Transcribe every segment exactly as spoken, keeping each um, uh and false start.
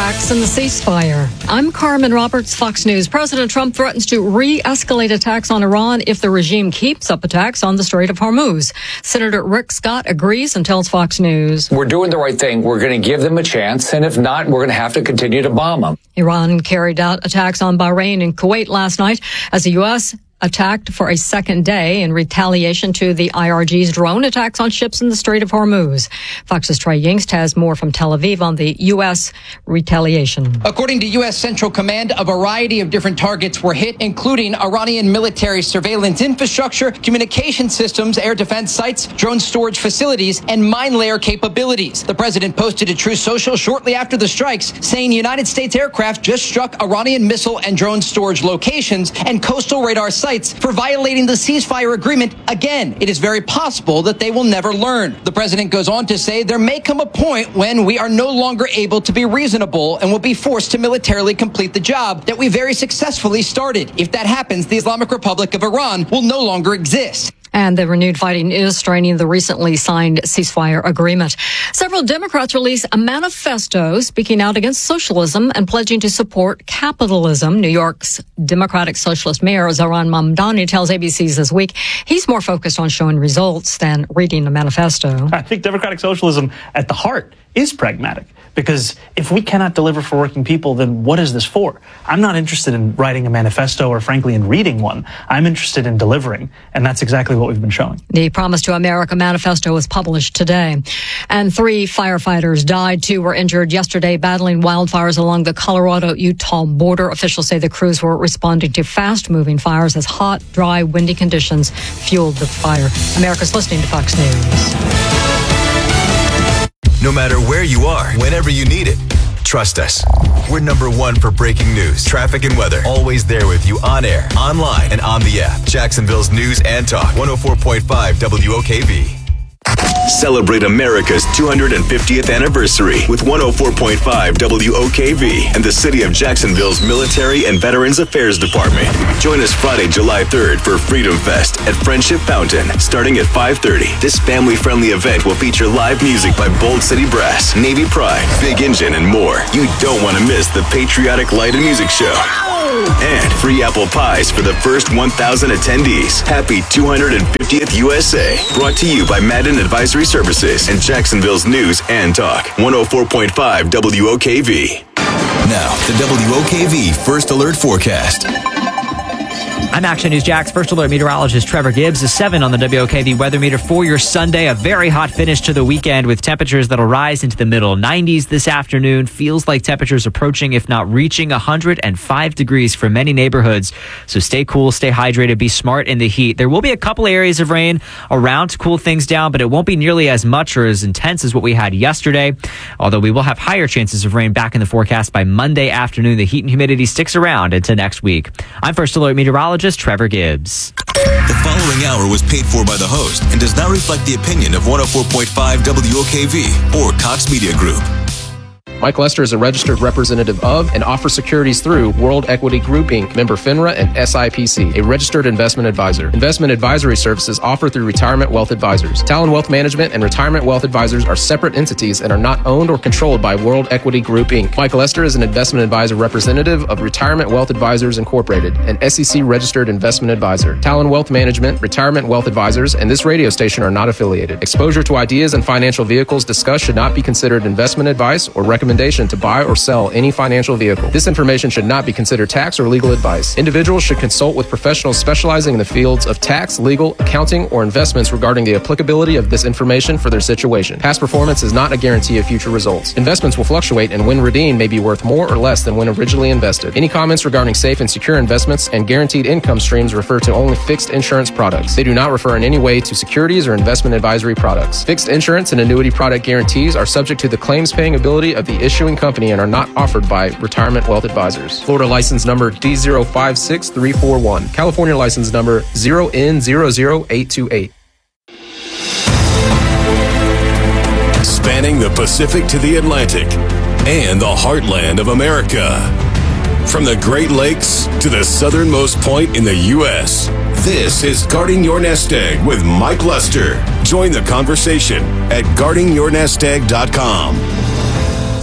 cracks in the ceasefire. I'm Carmen Roberts, Fox News. President Trump threatens to re-escalate attacks on Iran if the regime keeps up attacks on the Strait of Hormuz. Senator Rick Scott agrees and tells Fox News. We're doing the right thing. We're going to give them a chance, and if not, we're going to have to continue to bomb them. Iran carried out attacks on Bahrain and Kuwait last night as the U S attacked for a second day in retaliation to the I R G's drone attacks on ships in the Strait of Hormuz. Fox's Trey Yingst has more from Tel Aviv on the U S retaliation. According to U S Central Command, a variety of different targets were hit, including Iranian military surveillance infrastructure, communication systems, air defense sites, drone storage facilities, and mine layer capabilities. The president posted a Truth Social shortly after the strikes, saying United States aircraft just struck Iranian missile and drone storage locations and coastal radar sites for violating the ceasefire agreement. Again, it is very possible that they will never learn. The president goes on to say there may come a point when we are no longer able to be reasonable and will be forced to militarily complete the job that we very successfully started. If that happens, the Islamic Republic of Iran will no longer exist. And the renewed fighting is straining the recently signed ceasefire agreement. Several Democrats released a manifesto speaking out against socialism and pledging to support capitalism. New York's Democratic Socialist Mayor Zohran Mamdani tells A B C's This Week he's more focused on showing results than reading the manifesto. I think democratic socialism at the heart is pragmatic, because if we cannot deliver for working people, then what is this for? I'm not interested in writing a manifesto or, frankly, in reading one. I'm interested in delivering, and that's exactly what we've been showing. The Promise to America manifesto was published today. And three firefighters died. Two were injured yesterday battling wildfires along the Colorado-Utah border. Officials say the crews were responding to fast-moving fires as hot, dry, windy conditions fueled the fire. America's listening to Fox News. No matter where you are, whenever you need it, trust us. We're number one for breaking news, traffic, and weather. Always there with you on air, online, and on the app. Jacksonville's News and Talk, one oh four point five W O K V. Celebrate America's two hundred fiftieth anniversary with one oh four point five W O K V and the City of Jacksonville's Military and Veterans Affairs Department. Join us Friday, July third for Freedom Fest at Friendship Fountain, starting at five thirty. This family-friendly event will feature live music by Bold City Brass, Navy Pride, Big Engine, and more. You don't want to miss the Patriotic Light and Music Show. And free apple pies for the first one thousand attendees. Happy two hundred fiftieth U S A. Brought to you by Madden Advisory Services and Jacksonville's News and Talk, one oh four point five W O K V. Now, the W O K V First Alert Forecast. I'm Action News Jax First Alert meteorologist Trevor Gibbs. A seven on the W O K V weather meter for your Sunday. A very hot finish to the weekend with temperatures that'll rise into the middle nineties this afternoon. Feels like temperatures approaching, if not reaching, one hundred five degrees for many neighborhoods. So stay cool, stay hydrated, be smart in the heat. There will be a couple areas of rain around to cool things down, but it won't be nearly as much or as intense as what we had yesterday. Although we will have higher chances of rain back in the forecast by Monday afternoon. The heat and humidity sticks around into next week. I'm First Alert meteorologist Trevor Gibbs. The following hour was paid for by the host and does not reflect the opinion of one oh four point five W O K V or Cox Media Group. Mike Lester is a registered representative of and offers securities through World Equity Group Incorporated, member FINRA and S I P C, a registered investment advisor. Investment advisory services offered through Retirement Wealth Advisors. Talon Wealth Management and Retirement Wealth Advisors are separate entities and are not owned or controlled by World Equity Group Incorporated. Mike Lester is an investment advisor representative of Retirement Wealth Advisors Incorporated, an S E C registered investment advisor. Talon Wealth Management, Retirement Wealth Advisors, and this radio station are not affiliated. Exposure to ideas and financial vehicles discussed should not be considered investment advice or recommendation to buy or sell any financial vehicle. This information should not be considered tax or legal advice. Individuals should consult with professionals specializing in the fields of tax, legal, accounting, or investments regarding the applicability of this information for their situation. Past performance is not a guarantee of future results. Investments will fluctuate and when redeemed may be worth more or less than when originally invested. Any comments regarding safe and secure investments and guaranteed income streams refer to only fixed insurance products. They do not refer in any way to securities or investment advisory products. Fixed insurance and annuity product guarantees are subject to the claims paying ability of the issuing company and are not offered by Retirement Wealth Advisors. Florida license number D zero five six three four one. California license number zero N zero zero eight two eight. Spanning the Pacific to the Atlantic and the heartland of America. From the Great Lakes to the southernmost point in the U S, this is Guarding Your Nest Egg with Mike Lester. Join the conversation at guarding your nest egg dot com.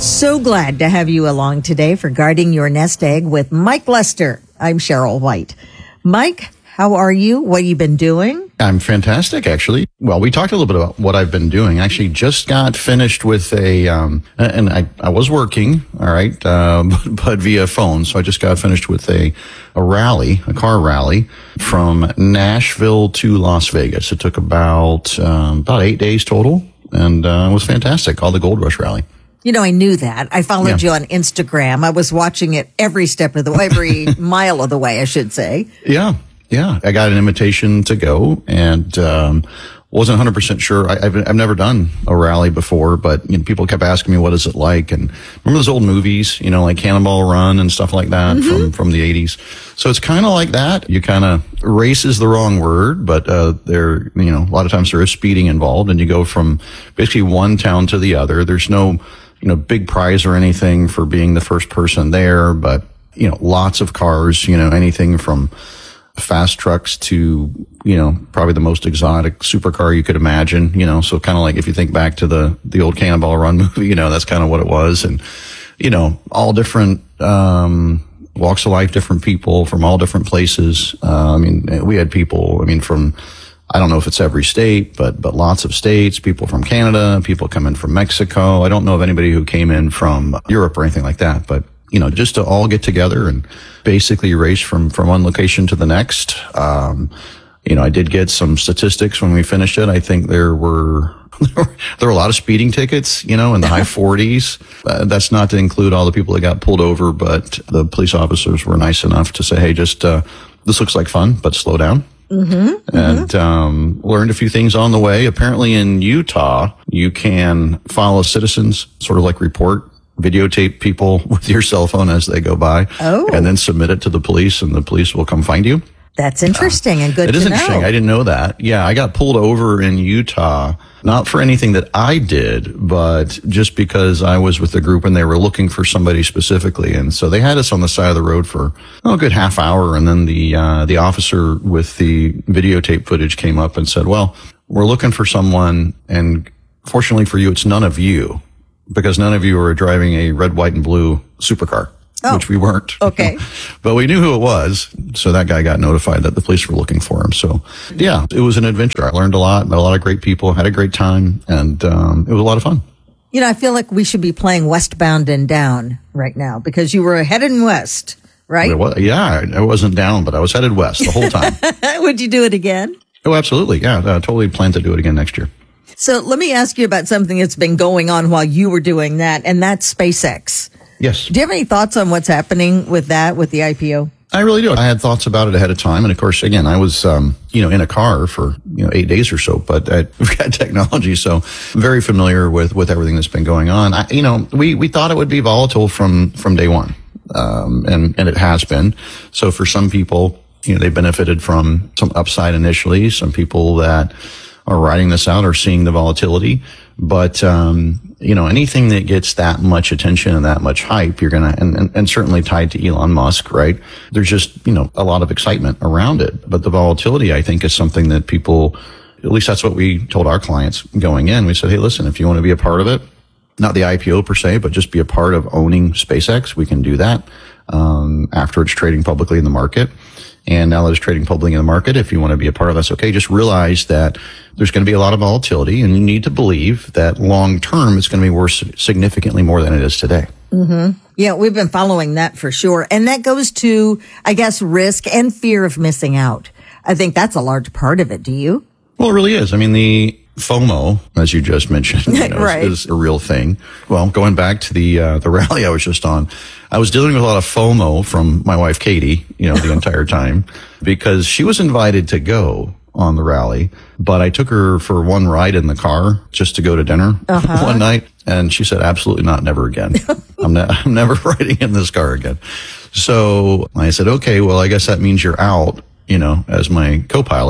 So glad to have you along today for Guarding Your Nest Egg with Mike Lester. I'm Cheryl White. Mike, how are you? What have you been doing? I'm fantastic, actually. Well, we talked a little bit about what I've been doing. I actually just got finished with a, um, and I, I was working, all right, uh, but, but via phone. So I just got finished with a, a rally, a car rally from Nashville to Las Vegas. It took about, um, about eight days total, and uh, it was fantastic. All the Gold Rush rally. You know, I knew that. I followed Yeah. you on Instagram. I was watching it every step of the way, every mile of the way, I should say. Yeah. Yeah. I got an invitation to go, and, um, wasn't one hundred percent sure. I, I've, I've never done a rally before, but you know, people kept asking me, what is it like? And remember those old movies, you know, like Cannonball Run and stuff like that mm-hmm. from, from the eighties. So it's kind of like that. You kind of, race is the wrong word, but, uh, there, you know, a lot of times there is speeding involved, and you go from basically one town to the other. There's no, you know, big prize or anything for being the first person there, but, you know, lots of cars, you know, anything from fast trucks to, you know, probably the most exotic supercar you could imagine, you know, so kind of like if you think back to the, the old Cannonball Run movie, you know, that's kind of what it was. And, you know, all different, um, walks of life, different people from all different places. Uh, I mean, we had people, I mean, from, I don't know if it's every state, but, but lots of states, people from Canada, people coming from Mexico. I don't know of anybody who came in from Europe or anything like that, but, you know, just to all get together and basically race from, from one location to the next. Um, you know, I did get some statistics when we finished it. I think there were, there were a lot of speeding tickets, you know, in the high forties. Uh, that's not to include all the people that got pulled over, but the police officers were nice enough to say, hey, just, uh, this looks like fun, but slow down. Mm-hmm, and mm-hmm. um learned a few things on the way. Apparently in Utah, you can follow citizens, sort of like report, videotape people with your cell phone as they go by, oh. and then submit it to the police, and the police will come find you. That's interesting uh, and good to know. It is know. interesting. I didn't know that. Yeah, I got pulled over in Utah, not for anything that I did, but just because I was with the group and they were looking for somebody specifically. And so they had us on the side of the road for oh, a good half hour. And then the, uh, the officer with the videotape footage came up and said, well, we're looking for someone. And fortunately for you, it's none of you, because none of you are driving a red, white, and blue supercar. Oh, which we weren't. Okay. But we knew who it was. So that guy got notified that the police were looking for him. So yeah, it was an adventure. I learned a lot, met a lot of great people, had a great time, and um, it was a lot of fun. You know, I feel like we should be playing Westbound and Down right now, because you were heading west, right? Was, yeah, I wasn't down, but I was headed west the whole time. Would you do it again? Oh, absolutely. Yeah, I totally plan to do it again next year. So let me ask you about something that's been going on while you were doing that, and that's SpaceX. Yes. Do you have any thoughts on what's happening with that, with the I P O? I really do. I had thoughts about it ahead of time. And of course, again, I was, um, you know, in a car for, you know, eight days or so, but I, we've got technology. So very familiar with, with everything that's been going on. I, you know, we, we thought it would be volatile from, from day one. Um, and, and it has been. So for some people, you know, they benefited from some upside initially. Some people that are riding this out are seeing the volatility. But, um, you know, anything that gets that much attention and that much hype, you're going to, and, and, and certainly tied to Elon Musk, right? There's just, you know, a lot of excitement around it. But the volatility, I think, is something that people, at least that's what we told our clients going in. We said, hey, listen, if you want to be a part of it, not the I P O per se, but just be a part of owning SpaceX, we can do that, um, after it's trading publicly in the market. And now that it's trading publicly in the market, if you want to be a part of this, okay, just realize that there's going to be a lot of volatility, and you need to believe that long term it's going to be worth significantly more than it is today. Mm-hmm. Yeah, we've been following that for sure. And that goes to, I guess, risk and fear of missing out. I think that's a large part of it. Do you? Well, it really is. I mean, the FOMO, as you just mentioned, you know, right. is, is a real thing. Well, going back to the uh, the rally I was just on, I was dealing with a lot of FOMO from my wife, Katie, you know, the entire time, because she was invited to go on the rally, but I took her for one ride in the car just to go to dinner uh-huh. one night. And she said, absolutely not, never again. I'm, ne- I'm never riding in this car again. So I said, okay, well, I guess that means you're out, you know, as my co-pilot.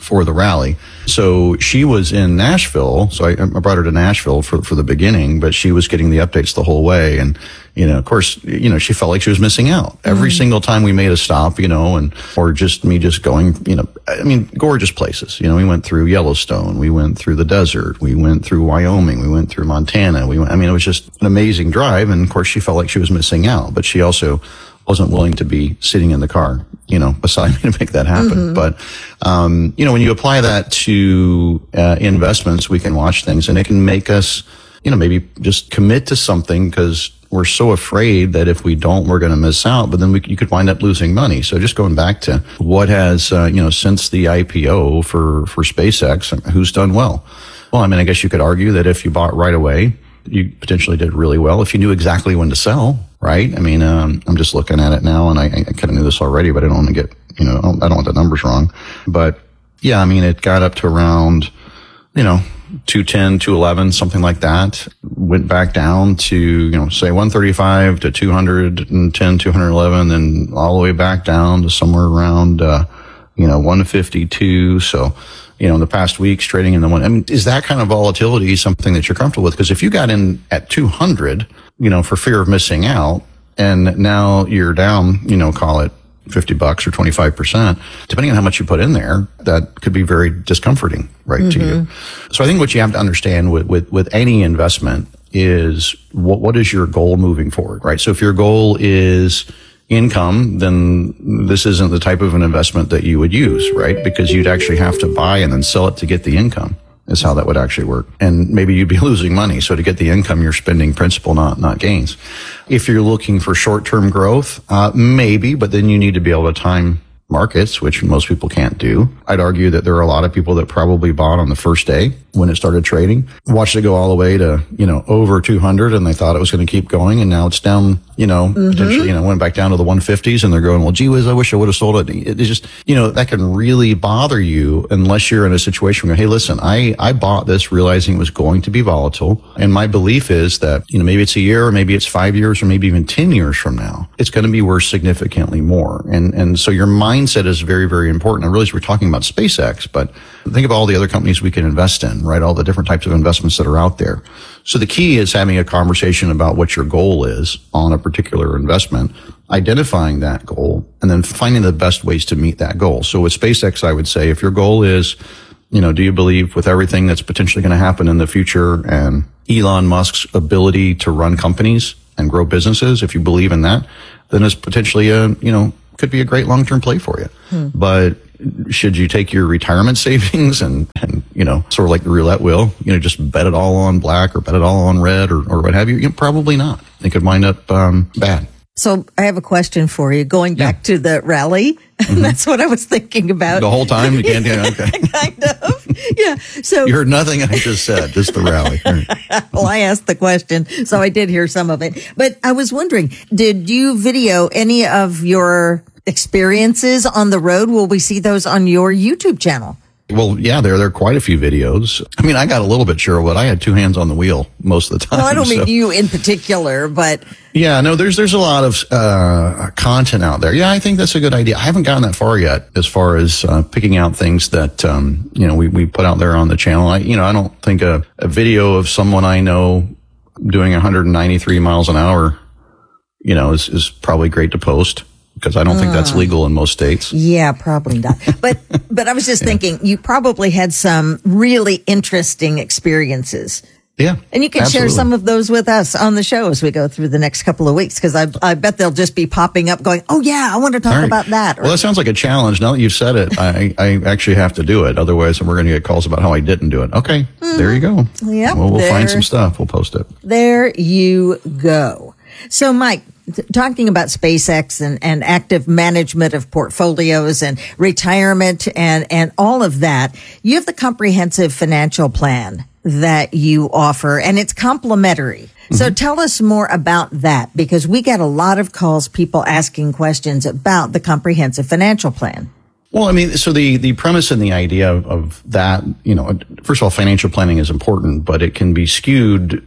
for the rally. So she was in Nashville. So I, I brought her to Nashville for, for the beginning, but she was getting the updates the whole way. And, you know, of course, you know, she felt like she was missing out every mm-hmm. single time we made a stop, you know, and, or just me just going, you know, I mean, gorgeous places. You know, we went through Yellowstone. We went through the desert. We went through Wyoming. We went through Montana. We went, I mean, it was just an amazing drive. And of course, she felt like she was missing out, but she also wasn't willing to be sitting in the car, you know, beside me to make that happen. Mm-hmm. But, um, you know, when you apply that to uh, investments, we can watch things and it can make us, you know, maybe just commit to something because we're so afraid that if we don't, we're going to miss out. But then we, you could wind up losing money. So just going back to what has, uh, you know, since the I P O for, for SpaceX, who's done well? Well, I mean, I guess you could argue that if you bought right away, you potentially did really well. If you knew exactly when to sell, right? I mean, um, I'm just looking at it now and I, I kind of knew this already, but I don't want to get, you know, I don't, I don't want the numbers wrong. But yeah, I mean, it got up to around, you know, two ten, two eleven, something like that. Went back down to, you know, say one thirty-five to two ten, two eleven, then all the way back down to somewhere around, uh, you know, one fifty-two. So, you know, in the past weeks trading in the one, I mean, is that kind of volatility something that you're comfortable with? Because if you got in at two hundred, you know, for fear of missing out, and now you're down, you know, call it fifty bucks or twenty-five percent, depending on how much you put in there, that could be very discomforting, right, mm-hmm. to you. So I think what you have to understand with, with, with any investment is what, what is your goal moving forward, right? So if your goal is income, then this isn't the type of an investment that you would use, right? Because you'd actually have to buy and then sell it to get the income. Is how that would actually work. And maybe you'd be losing money. So to get the income, you're spending principal, not, not gains. If you're looking for short-term growth, uh, maybe, but then you need to be able to time markets, which most people can't do. I'd argue that there are a lot of people that probably bought on the first day when it started trading, watched it go all the way to, you know, over two hundred, and they thought it was going to keep going, and now it's down, you know, mm-hmm. potentially, you know, went back down to the one fifties, and they're going, well, gee whiz, I wish I would have sold it. It's just, you know, that can really bother you unless you're in a situation where, hey, listen, I, I bought this realizing it was going to be volatile, and my belief is that, you know, maybe it's a year, or maybe it's five years, or maybe even ten years from now, it's going to be worth significantly more. And, and so your mindset is very, very important. I realize we're talking about SpaceX, but think of all the other companies we can invest in, right? All the different types of investments that are out there. So the key is having a conversation about what your goal is on a particular investment, identifying that goal, and then finding the best ways to meet that goal. So with SpaceX, I would say if your goal is, you know, do you believe with everything that's potentially going to happen in the future and Elon Musk's ability to run companies and grow businesses, if you believe in that, then it's potentially a, you know, could be a great long-term play for you. Hmm. But should you take your retirement savings and, and, you know, sort of like the roulette wheel, you know, just bet it all on black or bet it all on red or, or what have you? You know, probably not. It could wind up um, bad. So I have a question for you. Going back yeah. to the rally, mm-hmm. that's what I was thinking about. The whole time? You can't, yeah, okay. Kind of. Yeah. So you heard nothing I just said, just the rally. Right. Well, I asked the question, so I did hear some of it. But I was wondering, did you video any of your experiences on the road? Will we see those on your YouTube channel? Well, yeah, there, there are quite a few videos. I mean, I got a little bit sure, but I had two hands on the wheel most of the time. Well, I don't so. mean you in particular, but. Yeah, no, there's, there's a lot of, uh, content out there. Yeah, I think that's a good idea. I haven't gotten that far yet as far as, uh, picking out things that, um, you know, we, we put out there on the channel. I, you know, I don't think a, a video of someone I know doing one hundred ninety-three miles an hour, you know, is, is probably great to post. Because I don't think that's legal in most states. Yeah, probably not. But but I was just yeah. thinking, you probably had some really interesting experiences. Yeah, and you can absolutely. share some of those with us on the show as we go through the next couple of weeks. Because I I bet they'll just be popping up, going, "Oh yeah, I want to talk right. about that." Or, well, that sounds like a challenge. Now that you've said it, I I actually have to do it. Otherwise, we're going to get calls about how I didn't do it. Okay, mm-hmm. there you go. Yeah, well, we'll find some stuff. We'll post it. There you go. So, Mike, t- talking about SpaceX and, and active management of portfolios and retirement and, and all of that, you have the comprehensive financial plan that you offer, and it's complimentary. Mm-hmm. So tell us more about that, because we get a lot of calls, people asking questions about the comprehensive financial plan. Well, I mean, so the, the premise and the idea of, of that, you know, first of all, financial planning is important, but it can be skewed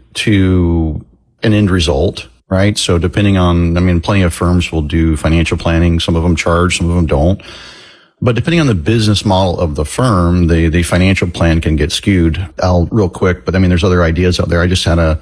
to an end result. Right. So depending on, I mean, plenty of firms will do financial planning. Some of them charge, some of them don't. But depending on the business model of the firm, the, the financial plan can get skewed. I'll real quick, but I mean, there's other ideas out there. I just had a,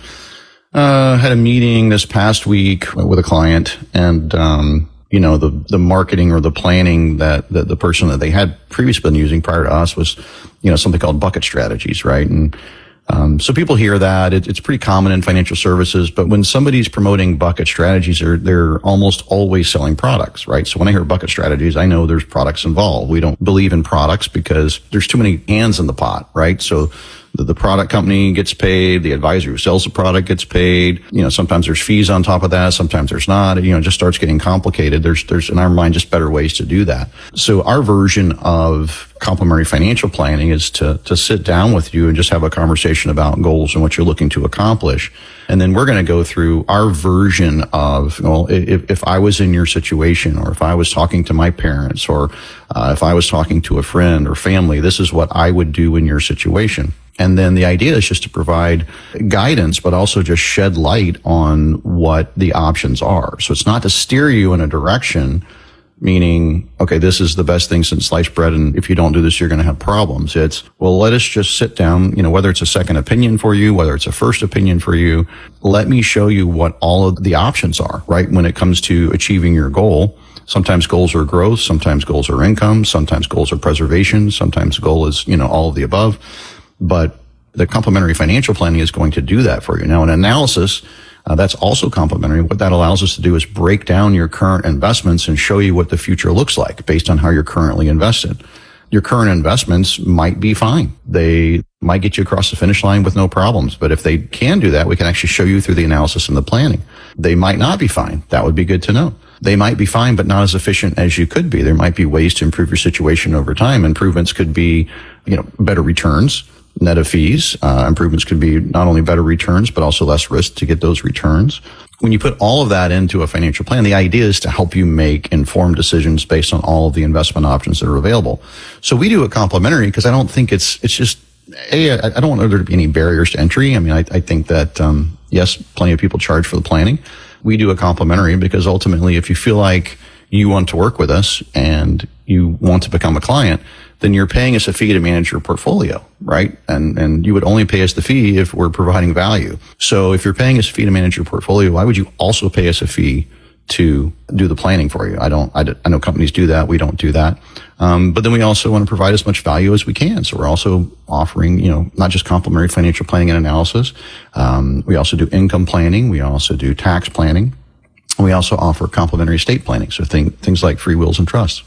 uh, had a meeting this past week with a client, and, um, you know, the, the marketing or the planning that, that the person that they had previously been using prior to us was, you know, something called bucket strategies, right? And, um, so people hear that. It, it's pretty common in financial services, but when somebody's promoting bucket strategies, they're, they're almost always selling products, right? So when I hear bucket strategies, I know there's products involved. We don't believe in products because there's too many hands in the pot, right? So the, the product company gets paid, the advisor who sells the product gets paid. You know, sometimes there's fees on top of that, sometimes there's not. You know, it just starts getting complicated. There's, there's in our mind just better ways to do that. So our version of complementary financial planning is to, to sit down with you and just have a conversation about goals and what you're looking to accomplish. And then we're going to go through our version of, well, if, if I was in your situation, or if I was talking to my parents, or uh, if I was talking to a friend or family, this is what I would do in your situation. And then the idea is just to provide guidance, but also just shed light on what the options are. So it's not to steer you in a direction, meaning, okay, this is the best thing since sliced bread, and if you don't do this, you're going to have problems. It's, well, let us just sit down, you know, whether it's a second opinion for you, whether it's a first opinion for you, let me show you what all of the options are, right? When it comes to achieving your goal. Sometimes goals are growth, sometimes goals are income, sometimes goals are preservation, sometimes the goal is, you know, all of the above. But the complementary financial planning is going to do that for you. Now, an analysis, uh, that's also complementary. What that allows us to do is break down your current investments and show you what the future looks like based on how you're currently invested. Your current investments might be fine. They might get you across the finish line with no problems. But if they can do that, we can actually show you through the analysis and the planning. They might not be fine. That would be good to know. They might be fine, but not as efficient as you could be. There might be ways to improve your situation over time. Improvements could be, you know, better returns, net of fees. Uh, improvements could be not only better returns, but also less risk to get those returns. When you put all of that into a financial plan, the idea is to help you make informed decisions based on all of the investment options that are available. So we do it complementary because I don't think it's, it's just, A, I don't want there to be any barriers to entry. I mean, I, I think that, um, yes, plenty of people charge for the planning. We do a complementary because ultimately, if you feel like you want to work with us and you want to become a client, then you're paying us a fee to manage your portfolio, right? And and you would only pay us the fee if we're providing value. So if you're paying us a fee to manage your portfolio, why would you also pay us a fee to do the planning for you? I don't, I, I know companies do that. We don't do that. Um, but then we also want to provide as much value as we can. So we're also offering, you know, not just complementary financial planning and analysis. Um, we also do income planning. We also do tax planning. We also offer complementary estate planning. So thing, things like free wills and trusts.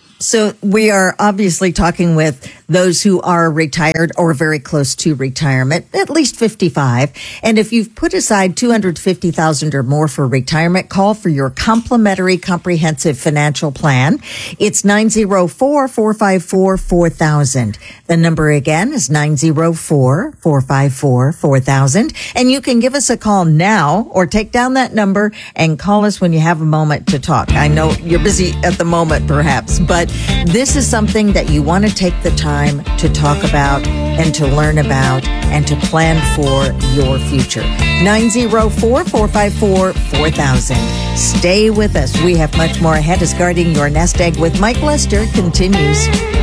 So we are obviously talking with those who are retired or very close to retirement, at least fifty-five. And if you've put aside two hundred fifty thousand dollars or more for retirement, call for your complimentary comprehensive financial plan. It's nine oh four, four five four, four thousand. The number again is nine oh four, four five four, four thousand. And you can give us a call now or take down that number and call us when you have a moment to talk. I know you're busy at the moment, perhaps, but this is something that you want to take the time to talk about and to learn about and to plan for your future. nine oh four, four five four, four thousand. Stay with us. We have much more ahead as Guarding Your Nest Egg with Mike Lester continues.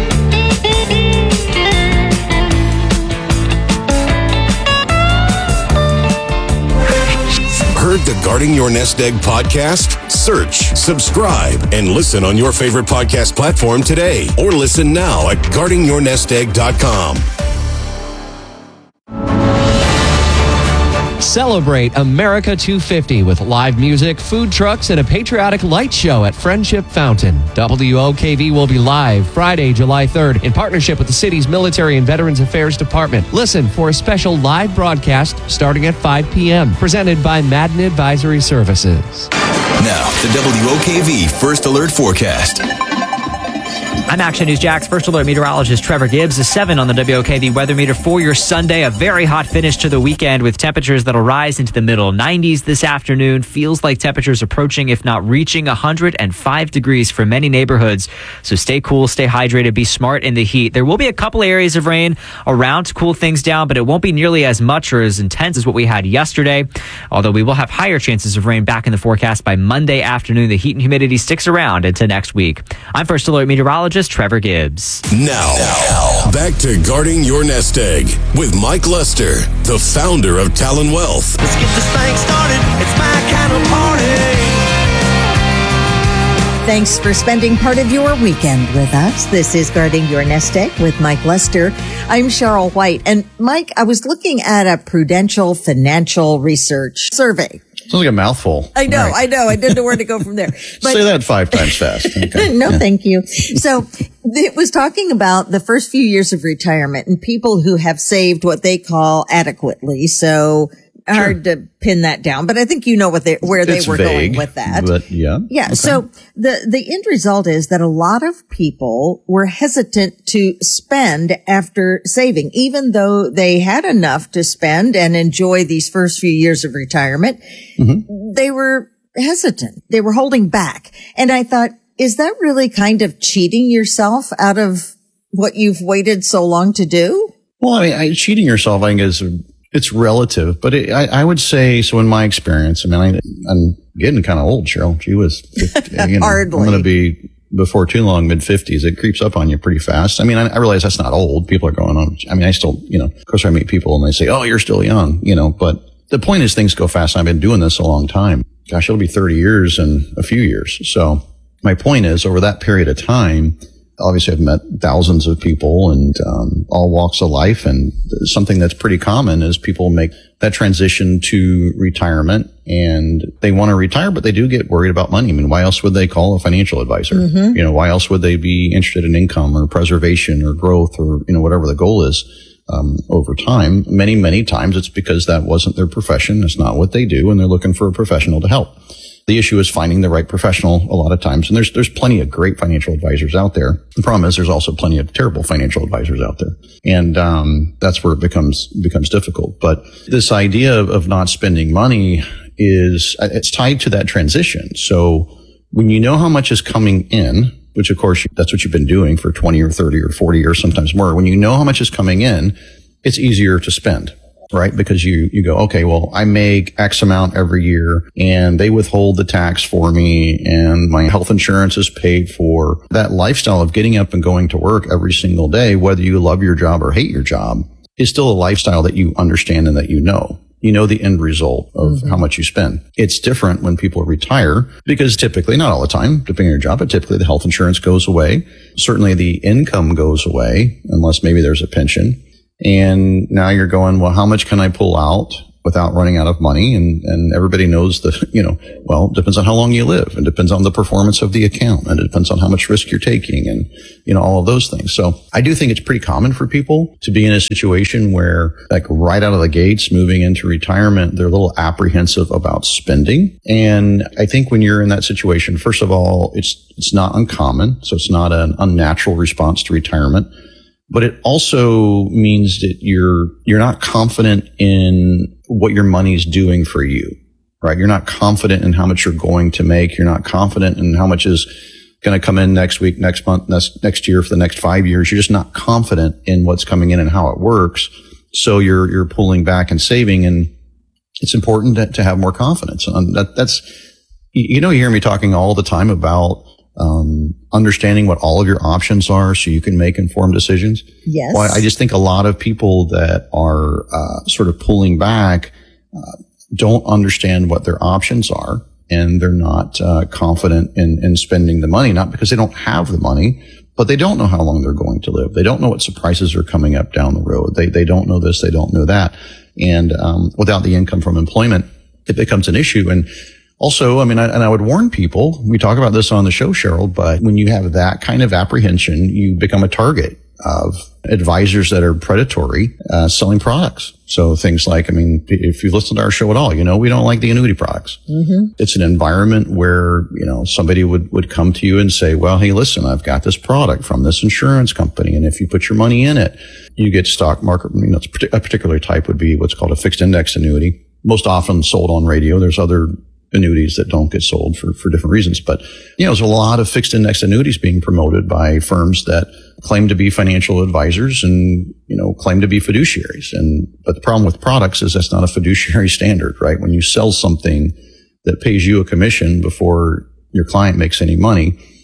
Heard the Guarding Your Nest Egg podcast? Search, subscribe, and listen on your favorite podcast platform today. Or listen now at guarding your nest egg dot com. Celebrate America two fifty with live music, food trucks, and a patriotic light show at Friendship Fountain. W O K V will be live Friday, July third in partnership with the city's Military and Veterans Affairs Department. Listen for a special live broadcast starting at five p.m. presented by Madden Advisory Services. Now, the W O K V First Alert Forecast. I'm Action News Jax First Alert meteorologist Trevor Gibbs. A seven on the W O K V weather meter for your Sunday. A very hot finish to the weekend with temperatures that'll rise into the middle nineties this afternoon. Feels like temperatures approaching, if not reaching, one hundred five degrees for many neighborhoods. So stay cool, stay hydrated, be smart in the heat. There will be a couple areas of rain around to cool things down, but it won't be nearly as much or as intense as what we had yesterday. Although we will have higher chances of rain back in the forecast by Monday afternoon. The heat and humidity sticks around into next week. I'm First Alert meteorologist meteorologist Trevor Gibbs. Now, now, back to Guarding Your Nest Egg with Mike Lester, the founder of Talon Wealth. Let's get this thing started. It's my kind of party. Thanks for spending part of your weekend with us. This is Guarding Your Nest Egg with Mike Lester. I'm Cheryl White. And Mike, I was looking at a Prudential Financial Research survey. Sounds like a mouthful. I know, right. I know. I didn't know where to go from there. But say that five times fast. Okay. no, yeah. Thank you. So it was talking about the first few years of retirement and people who have saved what they call adequately. So Sure. hard to pin that down, but I think you know what they, where they it's were vague, going with that. But yeah. Yeah. Okay. So the, the end result is that a lot of people were hesitant to spend after saving, even though they had enough to spend and enjoy these first few years of retirement. Mm-hmm. They were hesitant. They were holding back. And I thought, is that really kind of cheating yourself out of what you've waited so long to do? Well, I mean, I, cheating yourself, I think, is it's relative, but it, I, I would say, so in my experience, I mean, I, I'm getting kind of old, Cheryl. She was, you know, Hardly. I'm going to be before too long, mid fifties. It creeps up on you pretty fast. I mean, I, I realize that's not old. People are going on. I mean, I still, you know, of course I meet people and they say, oh, you're still young, you know, but the point is things go fast. I've been doing this a long time. Gosh, it'll be thirty years in a few years. So my point is over that period of time, obviously, I've met thousands of people and um, all walks of life. And something that's pretty common is people make that transition to retirement and they want to retire, but they do get worried about money. I mean, why else would they call a financial advisor? Mm-hmm. You know, why else would they be interested in income or preservation or growth or, you know, whatever the goal is um, over time? Many, many times it's because that wasn't their profession. It's not what they do. And they're looking for a professional to help. The issue is finding the right professional a lot of times. And there's, there's plenty of great financial advisors out there. The problem is there's also plenty of terrible financial advisors out there. And, um, that's where it becomes, becomes difficult. But this idea of, of not spending money is, it's tied to that transition. So when you know how much is coming in, which of course that's what you've been doing for twenty or thirty or forty years, sometimes more. When you know how much is coming in, it's easier to spend. Right? Because you, you go, okay, well, I make X amount every year and they withhold the tax for me and my health insurance is paid for. That lifestyle of getting up and going to work every single day, whether you love your job or hate your job, is still a lifestyle that you understand and that you know. You know the end result of mm-hmm. how much you spend. It's different when people retire because typically, not all the time, depending on your job, but typically the health insurance goes away. Certainly the income goes away unless maybe there's a pension. And now you're going, well, how much can I pull out without running out of money? And, and everybody knows that, you know, well, it depends on how long you live and depends on the performance of the account and it depends on how much risk you're taking and, you know, all of those things. So I do think it's pretty common for people to be in a situation where like right out of the gates, moving into retirement, they're a little apprehensive about spending. And I think when you're in that situation, first of all, it's, it's not uncommon. So it's not an unnatural response to retirement. But it also means that you're, you're not confident in what your money's doing for you, right? You're not confident in how much you're going to make. You're not confident in how much is going to come in next week, next month, next, next year for the next five years. You're just not confident in what's coming in and how it works. So you're, you're pulling back and saving. And it's important to, to have more confidence. Um, that, that's, you know, you hear me talking all the time about Um, understanding what all of your options are so you can make informed decisions. Yes. Well, I just think a lot of people that are uh, sort of pulling back uh, don't understand what their options are, and they're not uh, confident in, in spending the money, not because they don't have the money, but they don't know how long they're going to live. They don't know what surprises are coming up down the road. They they don't know this, they don't know that. And um, without the income from employment, it becomes an issue. And also, I mean, I, and I would warn people, we talk about this on the show, Cheryl, but when you have that kind of apprehension, you become a target of advisors that are predatory, uh, selling products. So things like, I mean, if you listen to our show at all, you know, we don't like the annuity products. Mm-hmm. It's an environment where, you know, somebody would, would come to you and say, well, hey, listen, I've got this product from this insurance company. And if you put your money in it, you get stock market, you know, a particular type would be what's called a fixed index annuity, most often sold on radio. There's other annuities that don't get sold for, for different reasons. But, you know, there's a lot of fixed index annuities being promoted by firms that claim to be financial advisors and, you know, claim to be fiduciaries. And, but the problem with products is that's not a fiduciary standard, right? When you sell something that pays you a commission before your client makes any money,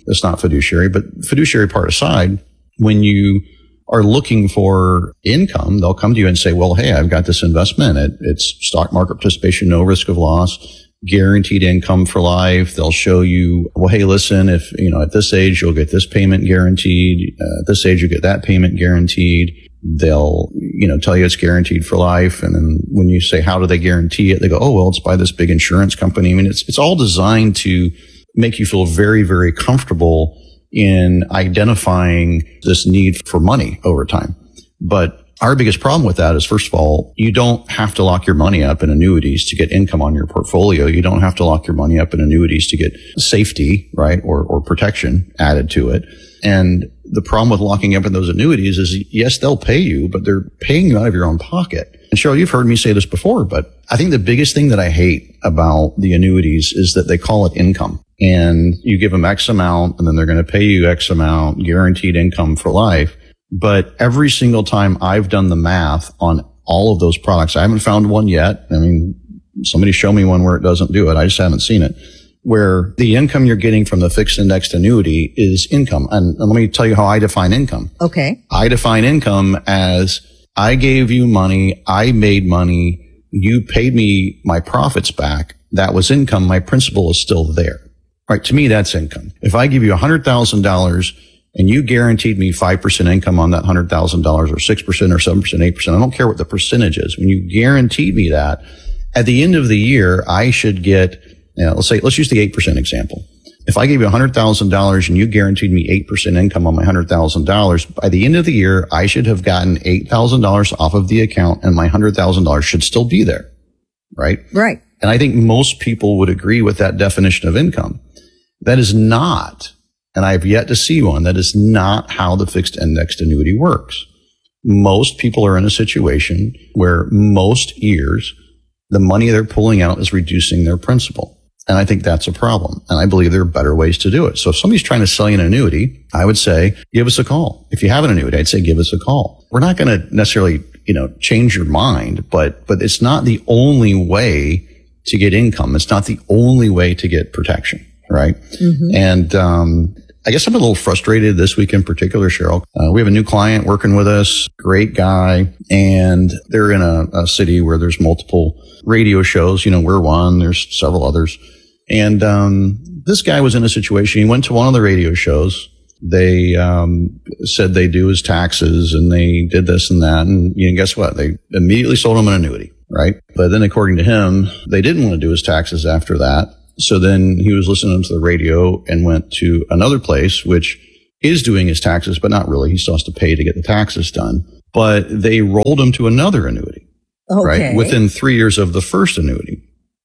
that's not fiduciary. But fiduciary part aside, when you are looking for income, they'll come to you and say, well, hey, I've got this investment. It, it's stock market participation, no risk of loss, guaranteed income for life. They'll show you, well, hey, listen, if, you know, at this age, you'll get this payment guaranteed. Uh, at this age, you get that payment guaranteed. They'll, you know, tell you it's guaranteed for life. And then when you say, how do they guarantee it? They go, oh, well, it's by this big insurance company. I mean, it's, it's all designed to make you feel very, very comfortable in identifying this need for money over time. But our biggest problem with that is, first of all, you don't have to lock your money up in annuities to get income on your portfolio. You don't have to lock your money up in annuities to get safety, right, or, or protection added to it. And the problem with locking up in those annuities is, yes, they'll pay you, but they're paying you out of your own pocket. And Cheryl, you've heard me say this before, but I think the biggest thing that I hate about the annuities is that they call it income. And you give them X amount, and then they're going to pay you X amount, guaranteed income for life. But every single time I've done the math on all of those products, I haven't found one yet. I mean, somebody show me one where it doesn't do it. I just haven't seen it. Where the income you're getting from the fixed indexed annuity is income. And, and let me tell you how I define income. Okay. I define income as I gave you money, I made money, you paid me my profits back. That was income. My principal is still there. Right. To me, that's income. If I give you one hundred thousand dollars and you guaranteed me five percent income on that one hundred thousand dollars, or six percent or seven percent, eight percent, I don't care what the percentage is. When you guaranteed me that, at the end of the year, I should get, you know, let's say, let's use the eight percent example. If I gave you one hundred thousand dollars and you guaranteed me eight percent income on my one hundred thousand dollars, by the end of the year, I should have gotten eight thousand dollars off of the account, and my one hundred thousand dollars should still be there. Right? Right. And I think most people would agree with that definition of income. That is not, and I have yet to see one, that is not how the fixed indexed annuity works. Most people are in a situation where most years, the money they're pulling out is reducing their principal. And I think that's a problem. And I believe there are better ways to do it. So if somebody's trying to sell you an annuity, I would say, give us a call. If you have an annuity, I'd say, give us a call. We're not going to necessarily, you know, change your mind, but, but it's not the only way to get income. It's not the only way to get protection. Right. Mm-hmm. And, um, I guess I'm a little frustrated this week in particular, Cheryl. Uh, we have a new client working with us, great guy, and they're in a, a city where there's multiple radio shows. You know, we're one, there's several others. And, um, this guy was in a situation, he went to one of the radio shows. They, um, said they do his taxes and they did this and that. And, you know, guess what? They immediately sold him an annuity, right? But then according to him, they didn't want to do his taxes after that. So then he was listening to the radio and went to another place, which is doing his taxes, but not really. He still has to pay to get the taxes done. But they rolled him to another annuity, okay, right? Within three years of the first annuity.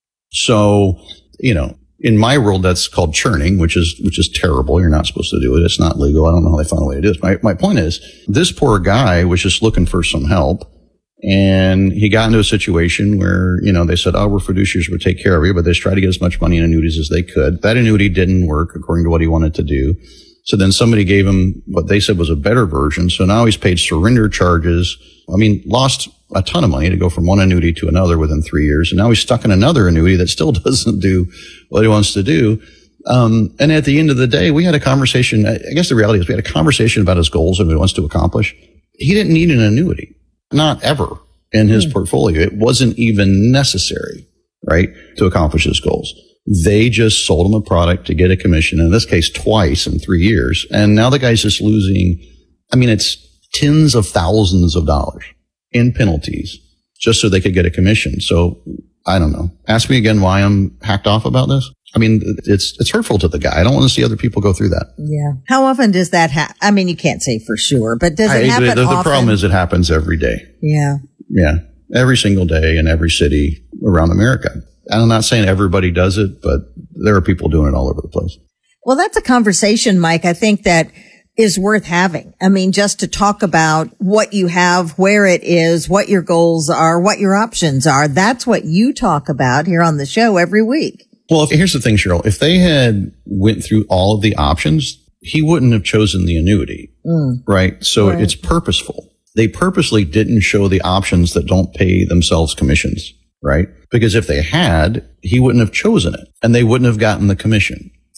So, you know, in my world, that's called churning, which is, which is terrible. You're not supposed to do it. It's not legal. I don't know how they found a way to do this. My, my point is, this poor guy was just looking for some help. And he got into a situation where, you know, they said, oh, we're fiduciaries, we'll take care of you. But they just tried to get as much money in annuities as they could. That annuity didn't work according to what he wanted to do. So then somebody gave him what they said was a better version. So now he's paid surrender charges. I mean, lost a ton of money to go from one annuity to another within three years. And now he's stuck in another annuity that still doesn't do what he wants to do. Um, and at the end of the day, we had a conversation. I guess the reality is we had a conversation about his goals and what he wants to accomplish. He didn't need an annuity. Not ever in his mm. portfolio. It wasn't even necessary, right, to accomplish his goals. They just sold him a product to get a commission, in this case, twice in three years. And now the guy's just losing, I mean, it's tens of thousands of dollars in penalties just so they could get a commission. So I don't know. Ask me again why I'm hacked off about this. I mean, it's it's hurtful to the guy. I don't want to see other people go through that. Yeah. How often does that happen? I mean, you can't say for sure, but does it I, happen the, the, often? The problem is it happens every day. Yeah. Yeah. Every single day in every city around America. And I'm not saying everybody does it, but there are people doing it all over the place. Well, that's a conversation, Mike, I think that is worth having. I mean, just to talk about what you have, where it is, what your goals are, what your options are. That's what you talk about here on the show every week. Well, if, here's the thing, Cheryl. If they had went through all of the options, he wouldn't have chosen the annuity, mm. right? So right. It's purposeful. They purposely didn't show the options that don't pay themselves commissions, right? Because if they had, he wouldn't have chosen it and they wouldn't have gotten the commission,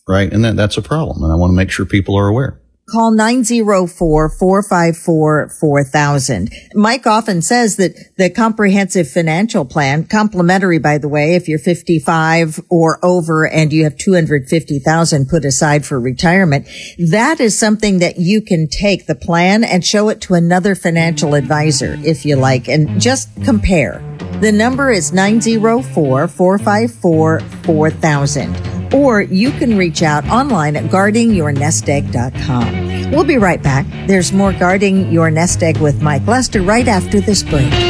right? And that, that's a problem. And I want to make sure people are aware. Call nine oh four, four five four, four thousand. Mike often says that the comprehensive financial plan, complimentary, by the way, if you're fifty-five or over and you have two hundred fifty thousand put aside for retirement, that is something that you can take the plan and show it to another financial advisor, if you like, and just compare. The number is nine oh four, four five four, four thousand. Or you can reach out online at guarding your nest egg dot com. We'll be right back. There's more Guarding Your Nest Egg with Mike Lester right after this break.